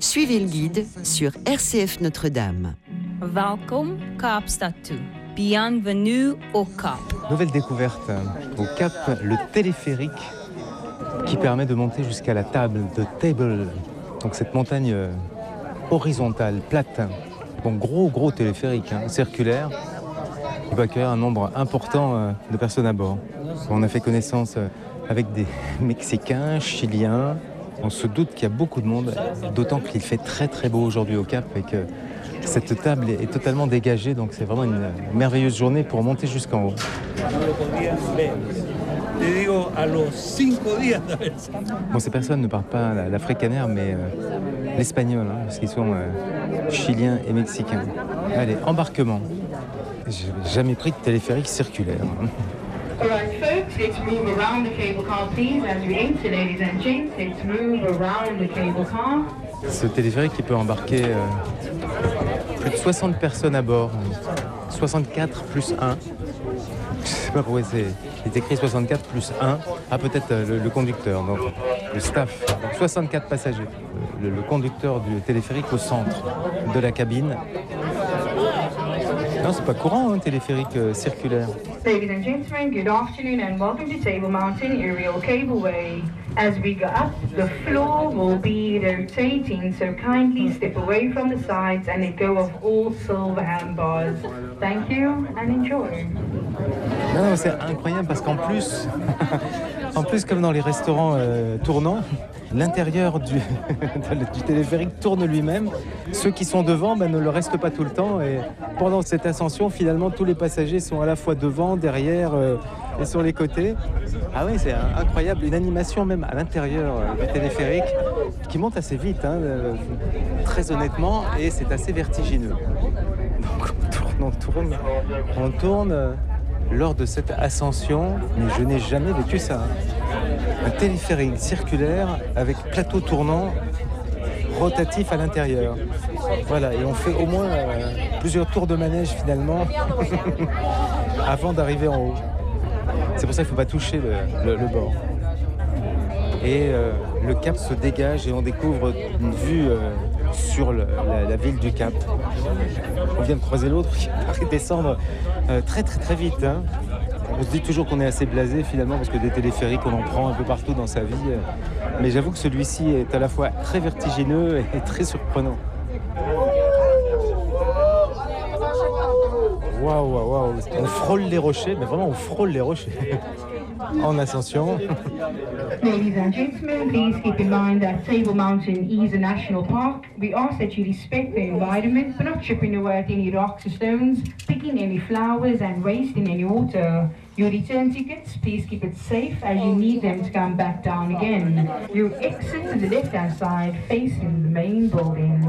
Suivez le guide sur RCF Notre-Dame. Welkom Kaapstad toe. Bienvenue au Cap. Nouvelle découverte au Cap, le téléphérique qui permet de monter jusqu'à la table de Table. Donc cette montagne horizontale, plate. Bon, gros téléphérique, circulaire. Il va accueillir un nombre important de personnes à bord. On a fait connaissance avec des Mexicains, Chiliens. On se doute qu'il y a beaucoup de monde, d'autant qu'il fait très beau aujourd'hui au Cap et que cette table est totalement dégagée, donc c'est vraiment une merveilleuse journée pour monter jusqu'en haut. Bon, ces personnes ne parlent pas l'afrikaner, mais l'espagnol, parce qu'ils sont chiliens et mexicains. Allez, embarquement. J'ai jamais pris de téléphérique circulaire. Alright folks, let's move around the cable car please as we enter, ladies and gents, let's move around the cable car. Ce téléphérique qui peut embarquer plus de 60 personnes à bord, 64 plus 1. Je sais pas pourquoi il est écrit 64 plus 1. Ah, peut-être le conducteur, donc le staff. Donc 64 passagers. Le conducteur du téléphérique au centre de la cabine. Non, c'est pas courant, un téléphérique circulaire. Ladies and gentlemen, good afternoon and welcome to Table Mountain Aerial Cableway. As we go up, the floor will be rotating, so kindly step away from the sides and let go of all silver handbars. Thank you and enjoy. Non, c'est incroyable parce qu'en plus, comme dans les restaurants tournants, l'intérieur du téléphérique tourne lui-même. Ceux qui sont devant ne le restent pas tout le temps. Et pendant cette ascension, finalement, tous les passagers sont à la fois devant, derrière et sur les côtés. Ah oui, c'est incroyable. Une animation même à l'intérieur du téléphérique qui monte assez vite, très honnêtement, et c'est assez vertigineux. Donc on tourne lors de cette ascension, mais je n'ai jamais vécu ça. Un téléphérique circulaire avec plateau tournant rotatif à l'intérieur. Voilà, et on fait au moins plusieurs tours de manège finalement avant d'arriver en haut. C'est pour ça qu'il ne faut pas toucher le bord. Et le Cap se dégage et on découvre une vue sur la ville du Cap. On vient de croiser l'autre qui paraît descendre très vite. On se dit toujours qu'on est assez blasé finalement parce que des téléphériques on en prend un peu partout dans sa vie. Mais j'avoue que celui-ci est à la fois très vertigineux et très surprenant. Waouh. On frôle les rochers, mais vraiment on frôle les rochers. En ascension. Ladies and gentlemen, please keep in mind that Table Mountain is a national park. We ask that you respect the environment, but not chipping away at any rocks or stones, picking any flowers and wasting any water. Your return tickets, please keep it safe as you need them to come back down again. You exit to the left-hand side facing the main building.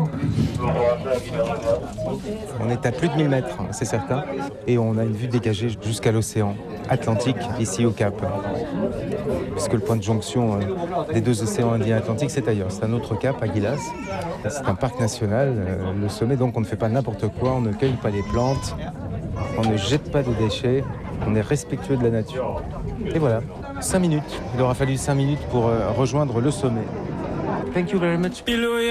On est à plus de 1000 mètres, c'est certain, et on a une vue dégagée jusqu'à l'océan Atlantique, ici au Cap. Puisque le point de jonction des deux océans Indien et Atlantique, c'est ailleurs. C'est un autre cap, Aguilas. C'est un parc national, le sommet, donc on ne fait pas n'importe quoi, on ne cueille pas les plantes, on ne jette pas de déchets, on est respectueux de la nature. Et voilà, 5 minutes. Il aura fallu 5 minutes pour rejoindre le sommet. Thank you very much.